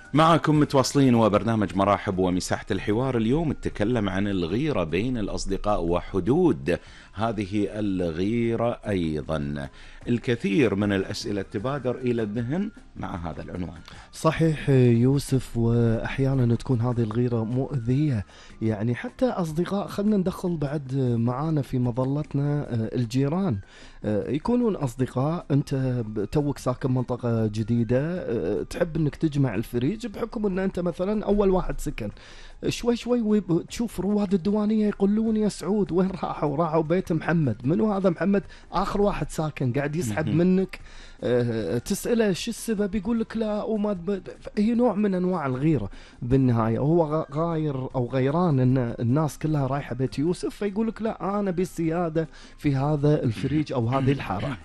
معكم متواصلين وبرنامج مراحب ومساحة الحوار. اليوم نتكلم عن الغيرة بين الأصدقاء وحدود هذه الغيرة. أيضا الكثير من الأسئلة تبادر إلى الذهن مع هذا العنوان. صحيح يوسف، وأحيانا تكون هذه الغيرة مؤذية، يعني حتى أصدقاء. خلنا ندخل بعد معانا في مظلتنا الجيران، يكونون أصدقاء. أنت توك ساكن منطقة جديدة، تحب أنك تجمع الفريج بحكم أن أنت مثلا أول واحد سكن. شوي شوي تشوف رواد الديوانية يقولون يا سعود وين راحوا بيت محمد. منو هذا محمد؟ آخر واحد ساكن قاعد يسحب منك. تسأله شو السبب، يقول لك لا وما هي نوع من أنواع الغيرة بالنهاية. هو غاير أو غيران أن الناس كلها رايحة بيت يوسف، فيقول لك لا أنا بالسيادة في هذا الفريج أو هذه الحارة.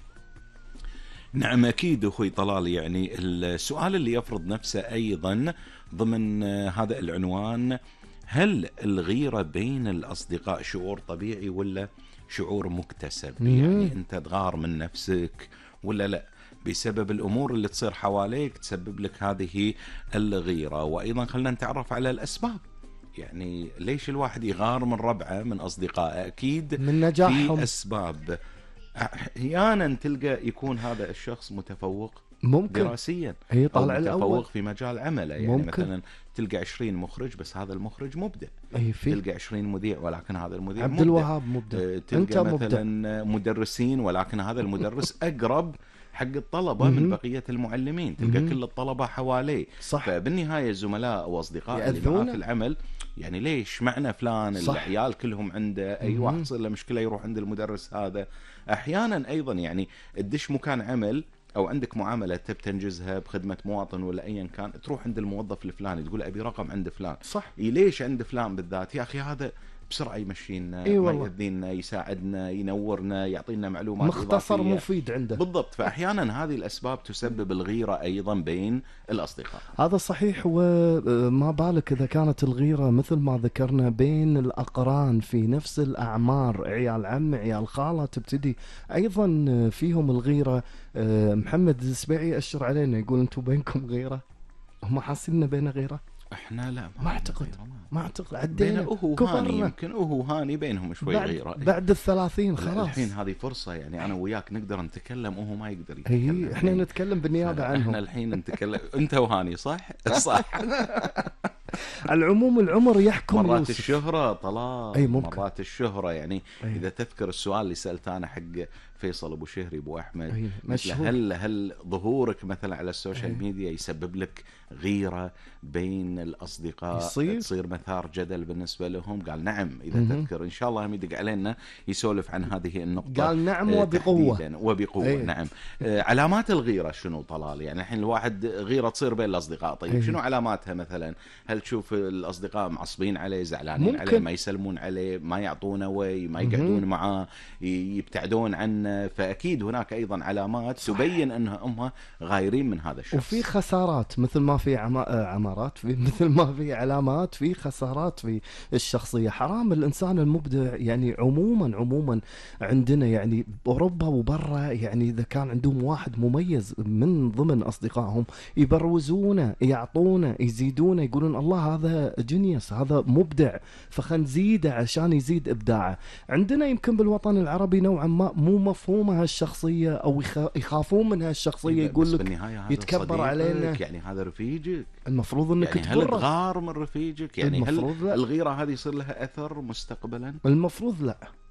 نعم أكيد أخوي طلال. يعني السؤال اللي يفرض نفسه أيضا ضمن هذا العنوان: هل الغيرة بين الأصدقاء شعور طبيعي ولا شعور مكتسب؟ يعني أنت تغار من نفسك ولا لا بسبب الأمور اللي تصير حواليك تسبب لك هذه الغيرة؟ وأيضا خلنا نتعرف على الأسباب. يعني ليش الواحد يغار من ربعه من أصدقائه؟ أكيد من نجاحهم في أسباب. أحيانا تلقى يكون هذا الشخص متفوق ممكن دراسيا هي أو طالع متفوق الأول في مجال عمله. يعني ممكن. مثلا تلقى 20 مخرج بس هذا المخرج مبدع. أي في تلقى 20 مذيع ولكن هذا المذيع عبد مبدع. الوهاب مبدع، أنت تلقى مبدع. مثلا مدرسين ولكن هذا المدرس أقرب حق الطلبة من بقية المعلمين. تلقى كل الطلبة حواليه. صح. فبالنهاية الزملاء وأصدقاء اللي معاه في العمل يعني ليش معنا فلان العيال كلهم عنده، أي واحد تصير له مشكلة يروح عند المدرس هذا. أحيانا أيضا يعني تدش مكان عمل أو عندك معاملة تب تنجزها بخدمة مواطن ولا أيا كان، تروح عند الموظف الفلاني تقول أبي رقم عند فلان. صح. ليش عند فلان بالذات؟ يا أخي هذا بسرعة يمشينا، ما يأذينا، يساعدنا، ينورنا، يعطينا معلومات مختصر إضافية. مفيد عنده. بالضبط. فأحيانا هذه الأسباب تسبب الغيرة أيضا بين الأصدقاء. هذا صحيح. وما بالك إذا كانت الغيرة مثل ما ذكرنا بين الأقران في نفس الأعمار، عيال عم عيال خالة، تبتدي أيضا فيهم الغيرة. محمد السبيعي أشر علينا يقول أنتم بينكم غيرة؟ هم حاسين بيننا غيرة؟ احنا لا ما اعتقد عدينا هو هاني، يمكن هو هاني بينهم شوي غيرة بعد 30 خلاص. الحين هذه فرصة، يعني انا وياك نقدر نتكلم وهو ما يقدر يتكلم. احنا نتكلم بالنيابة عنهم. احنا الحين نتكلم انت وهاني صح. صح. العموم العمر يحكم. مرات الشهرة طلال، أي ممكن. مرات الشهرة يعني أي. إذا تذكر السؤال اللي سألته أنا حق فيصل أبو شهري أبو أحمد، هل ظهورك مثلا على السوشيال ميديا يسبب لك غيرة بين الأصدقاء؟ تصير مثار جدل بالنسبة لهم؟ قال نعم. إذا تذكر إن شاء الله هم يدق علينا يسولف عن هذه النقطة. قال نعم وبقوة. أيه. نعم. علامات الغيرة شنو طلال؟ يعني الحين الواحد غيرة تصير بين الأصدقاء، طيب شنو علاماتها مثلا؟ هل تشوف الأصدقاء معصبين عليه، زعلانين عليه، ما يسلمون عليه، ما يعطونه وي، ما يقعدون معاه، يبتعدون عنه؟ فأكيد هناك أيضا علامات تبين أنهم غايرين من هذا الشخص. وفي خسارات مثل ما في عمارات، مثل ما في علامات في خسارات في الشخصية. حرام الإنسان المبدع يعني عموما عندنا يعني بأوروبا وبرا، يعني إذا كان عندهم واحد مميز من ضمن أصدقائهم يبروزونه، يعطونه، يزيدونه، يقولون الله هذا جينيوس، هذا مبدع، فخلينا نزيده عشان يزيد إبداعه. عندنا يمكن بالوطن العربي نوعا ما مو مفهوم هالشخصية أو يخافون من هالشخصية. يقول لك يتكبر علينا، يعني هذا رفيجك، المفروض انك يعني هل تغار من رفيجك؟ يعني هل لا. الغيرة هذه يصير لها أثر مستقبلا؟ المفروض لا.